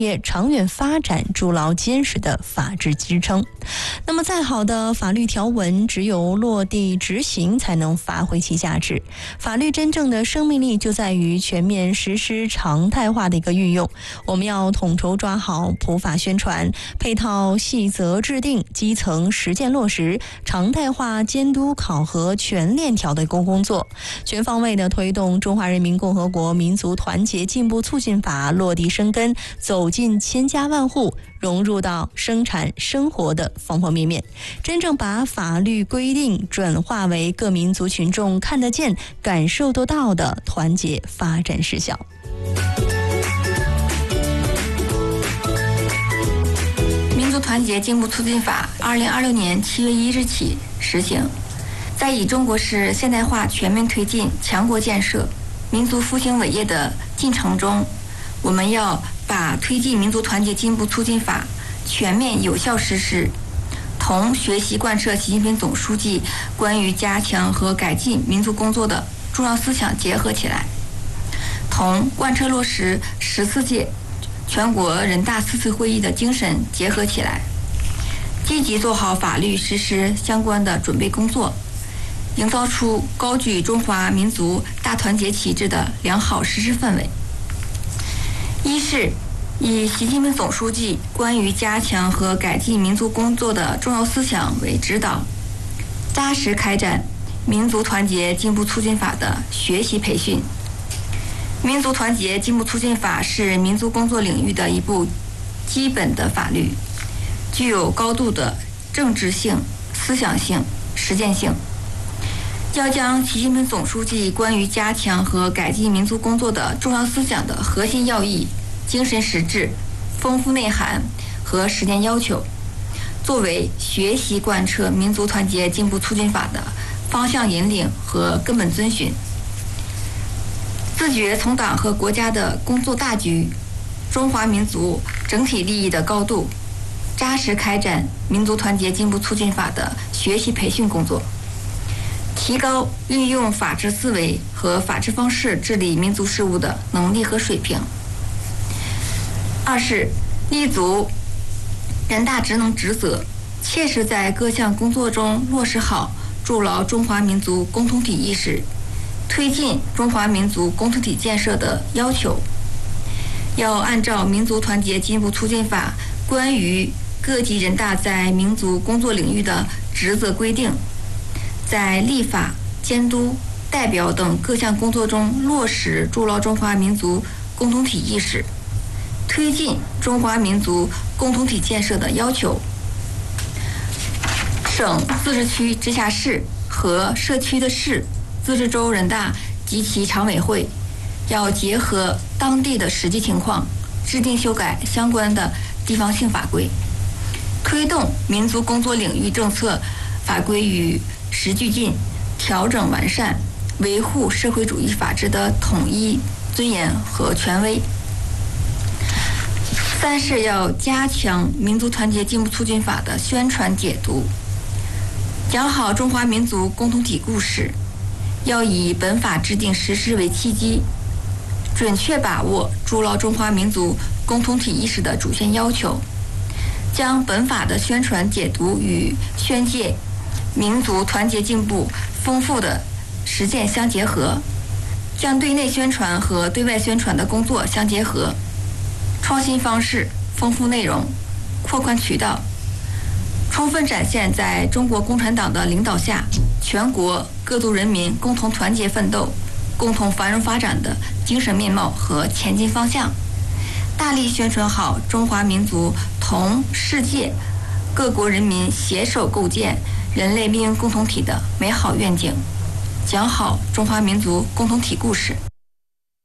业长远发展筑牢坚实的法治支撑。那么再好的法律条文，只有落地执行才能发挥其价值。法律真正的生命力就在于全面实施常态化的一个运用。我们要统筹抓好普法宣传、配套细则制定、基层实践落实、常态化监督考核全链条的工作，全方位的推动《中华人民共和国民族团结进步促进法》落地生根，走进千家万户，融入到生产生活的方方面面，真正把法律规定转化为各民族群众看得见、感受得到的团结发展实效。 民族团结进步促进法2026年7月1日起实行。在以中国式现代化全面推进强国建设、民族复兴伟业的进程中，我们要把推进民族团结进步促进法全面有效实施，同学习贯彻习近平总书记关于加强和改进民族工作的重要思想结合起来，同贯彻落实14届全国人大4次会议的精神结合起来，积极做好法律实施相关的准备工作，营造出高举中华民族大团结旗帜的良好实施氛围。一是以习近平总书记关于加强和改进民族工作的重要思想为指导，扎实开展民族团结进步促进法的学习培训。民族团结进步促进法是民族工作领域的一部基本的法律，具有高度的政治性、思想性、实践性。要将习近平总书记关于加强和改进民族工作的重要思想的核心要义、精神实质、丰富内涵和实践要求，作为学习贯彻民族团结进步促进法的方向引领和根本遵循。自觉从党和国家的工作大局、中华民族整体利益的高度，扎实开展民族团结进步促进法的学习培训工作，提高运用法治思维和法治方式治理民族事务的能力和水平。二是立足人大职能职责，切实在各项工作中落实好筑牢中华民族共同体意识、推进中华民族共同体建设的要求，要按照民族团结进步促进法关于各级人大在民族工作领域的职责规定，在立法、监督、代表等各项工作中落实筑牢中华民族共同体意识，推进中华民族共同体建设的要求。省、自治区、直辖市和社区的市、自治州人大及其常委会要结合当地的实际情况，制定修改相关的地方性法规，推动民族工作领域政策法规与时俱进，调整完善，维护社会主义法治的统一、尊严和权威。三是要加强民族团结进步促进法的宣传解读，讲好中华民族共同体故事，要以本法制定实施为契机，准确把握筑牢中华民族共同体意识的主线要求，将本法的宣传解读与宣介民族团结进步丰富的实践相结合，将对内宣传和对外宣传的工作相结合，创新方式、丰富内容、扩宽渠道，充分展现在中国共产党的领导下，全国各族人民共同团结奋斗、共同繁荣发展的精神面貌和前进方向，大力宣传好中华民族同世界各国人民携手构建人类命运共同体的美好愿景，讲好中华民族共同体故事。